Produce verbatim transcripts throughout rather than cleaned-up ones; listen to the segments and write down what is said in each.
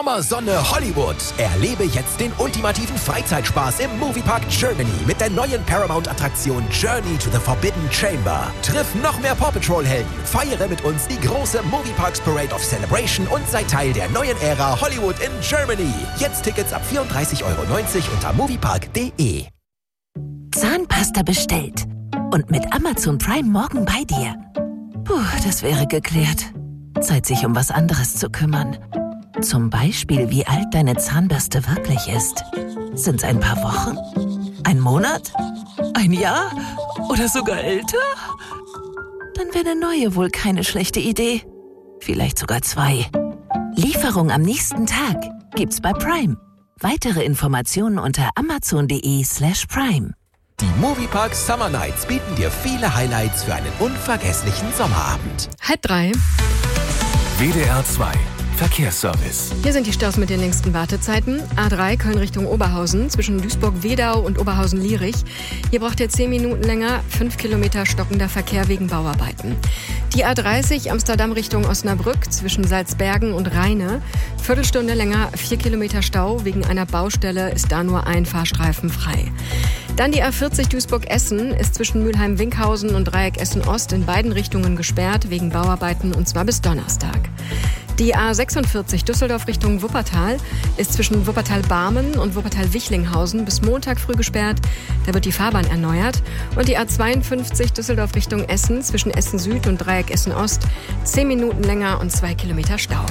Sommersonne Hollywood. Erlebe jetzt den ultimativen Freizeitspaß im Moviepark Germany mit der neuen Paramount-Attraktion Journey to the Forbidden Chamber. Triff noch mehr Paw Patrol-Helden, feiere mit uns die große Movieparks Parade of Celebration und sei Teil der neuen Ära Hollywood in Germany. Jetzt Tickets ab vierunddreißig Euro neunzig unter moviepark punkt de. Zahnpasta bestellt. Und mit Amazon Prime morgen bei dir. Puh, das wäre geklärt. Zeit, sich um was anderes zu kümmern. Zum Beispiel, wie alt deine Zahnbürste wirklich ist. Sind's ein paar Wochen? Ein Monat? Ein Jahr? Oder sogar älter? Dann wäre eine neue wohl keine schlechte Idee. Vielleicht sogar zwei. Lieferung am nächsten Tag gibt's bei Prime. Weitere Informationen unter amazon.de slash prime. Die Moviepark Summer Nights bieten dir viele Highlights für einen unvergesslichen Sommerabend. Halb drei. W D R zwei Verkehrsservice. Hier sind die Staus mit den längsten Wartezeiten. A drei Köln Richtung Oberhausen zwischen Duisburg-Wedau und Oberhausen-Lierich. Hier braucht ihr zehn Minuten länger, fünf Kilometer stockender Verkehr wegen Bauarbeiten. Die A dreißig Amsterdam Richtung Osnabrück zwischen Salzbergen und Rheine. Viertelstunde länger, vier Kilometer Stau. Wegen einer Baustelle ist da nur ein Fahrstreifen frei. Dann die A vierzig Duisburg-Essen ist zwischen Mülheim-Winkhausen und Dreieck Essen-Ost in beiden Richtungen gesperrt wegen Bauarbeiten und zwar bis Donnerstag. Die A sechsundvierzig Düsseldorf Richtung Wuppertal ist zwischen Wuppertal-Barmen und Wuppertal-Wichlinghausen bis Montag früh gesperrt. Da wird die Fahrbahn erneuert. Und die A zweiundfünfzig Düsseldorf Richtung Essen zwischen Essen Süd und Dreieck Essen Ost zehn Minuten länger und zwei Kilometer Stau.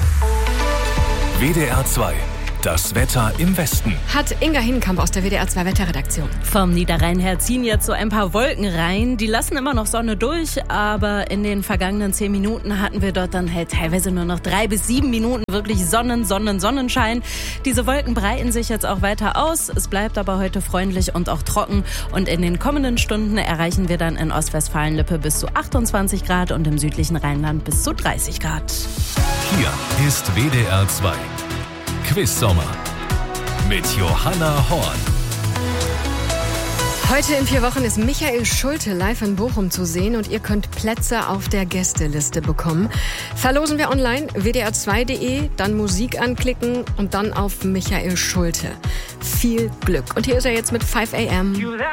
W D R zwei. Das Wetter im Westen. Hat Inga Hinkamp aus der W D R zwei Wetterredaktion. Vom Niederrhein her ziehen jetzt so ein paar Wolken rein. Die lassen immer noch Sonne durch, aber in den vergangenen zehn Minuten hatten wir dort dann halt teilweise nur noch drei bis sieben Minuten wirklich Sonnen, Sonnen, Sonnenschein. Diese Wolken breiten sich jetzt auch weiter aus. Es bleibt aber heute freundlich und auch trocken. Und in den kommenden Stunden erreichen wir dann in Ostwestfalen-Lippe bis zu achtundzwanzig Grad und im südlichen Rheinland bis zu dreißig Grad. Hier ist W D R zwei. Quiz-Sommer mit Johanna Horn. Heute in vier Wochen ist Michael Schulte live in Bochum zu sehen und ihr könnt Plätze auf der Gästeliste bekommen. Verlosen wir online, w d r zwei punkt de, dann Musik anklicken und dann auf Michael Schulte. Viel Glück. Und hier ist er jetzt mit five a m